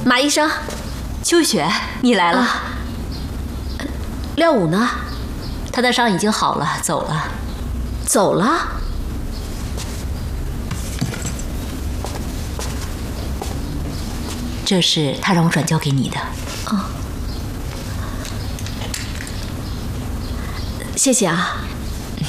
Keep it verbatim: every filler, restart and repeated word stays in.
马医生， 秋雪，你来了。 啊、廖武呢？ 他的伤已经好了，走了。 走了？ 这是他让我转交给你的。 哦，谢谢啊。